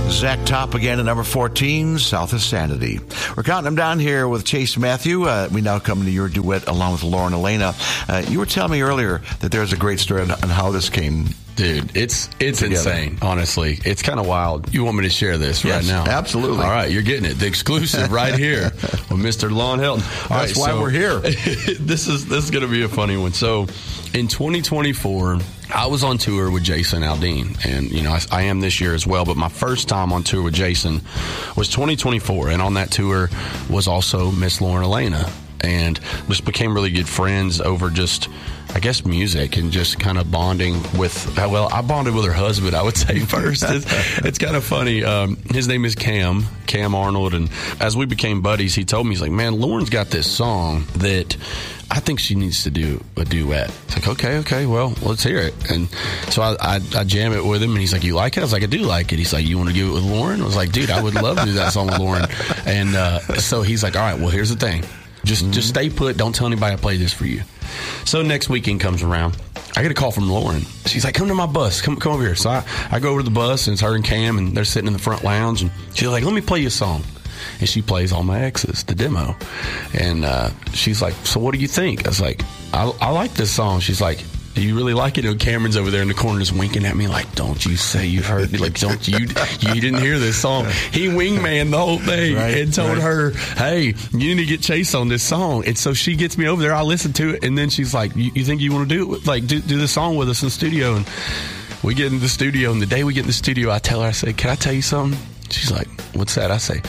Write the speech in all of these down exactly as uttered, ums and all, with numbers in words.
Zach Top again at number fourteen, South of Sanity. We're counting them down here with Chase Matthew. Uh, we now come to your duet along with Lauren Elena. Uh, you were telling me earlier that there's a great story on, on how this came. Dude, it's it's together. insane, honestly. It's kind of wild. You want me to share this Yes, right now? absolutely. All right, you're getting it. The exclusive right here with Mister Lon Helton. All That's right, why so we're here. this is this is going to be a funny one. So in twenty twenty-four, I was on tour with Jason Aldean, and you know I, I am this year as well. But my first time on tour with Jason was twenty twenty-four, and on that tour was also Miss Lauren Elena, and just became really good friends over just, I guess, music and just kind of bonding with, well, I bonded with her husband, I would say, first. It's, it's kind of funny. Um, his name is Cam, Cam Arnold. And as we became buddies, he told me, he's like, man, Lauren's got this song that I think she needs to do a duet. It's like, okay, okay, well, let's hear it. And so I, I, I jam it with him, and he's like, you like it? I was like, I do like it. He's like, you want to do it with Lauren? I was like, dude, I would love to do that song with Lauren. And uh, so he's like, all right, well, here's the thing. Just mm-hmm. just stay put. Don't tell anybody I played this for you. So next weekend comes around. I get a call from Lauren. She's like, come to my bus. Come come over here. So I, I go over to the bus, and it's her and Cam, and they're sitting in the front lounge. And she's like, let me play you a song. And she plays All My Exes, the demo. And uh, she's like, so what do you think? I was like, I, I like this song. She's like, do you really like it? And Cameron's over there in the corner just winking at me like, don't you say you've heard me. Like, don't you, you didn't hear this song. He wingman the whole thing right, and told right. her, hey, you need to get Chase on this song. And so she gets me over there. I listen to it. And then she's like, you, you think you want to do it? Like, do, do the song with us in the studio. And we get in the studio. And the day we get in the studio, I tell her, I say, can I tell you something? She's like, what's that? I say,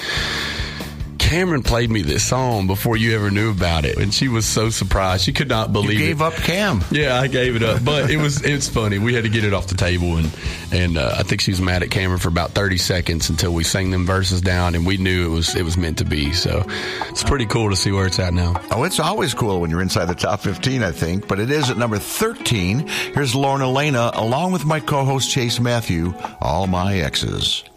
Cameron played me this song before you ever knew about it, and she was so surprised. She could not believe it. You gave it. up Cam. Yeah, I gave it up, but it was it's funny. We had to get it off the table, and and uh, I think she was mad at Cameron for about thirty seconds until we sang them verses down, and we knew it was it was meant to be. So it's pretty cool to see where it's at now. Oh, it's always cool when you're inside the top fifteen, I think, but it is at number thirteen. Here's Lauren Elena, along with my co-host Chase Matthew, All My Exes.